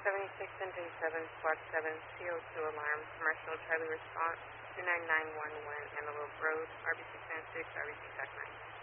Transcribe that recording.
76 and J7, Squad 7, CO2 alarm, commercial, Charlie response, 29911, Antelope Road, RBC 696, RBC Tech 9.